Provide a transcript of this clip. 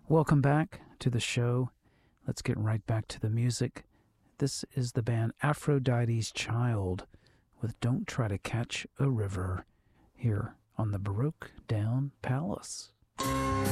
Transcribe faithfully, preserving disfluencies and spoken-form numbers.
Welcome back to the show. Let's get right back to the music. This is the band Aphrodite's Child with Don't Try to Catch a River here on the Baroque Down Palace.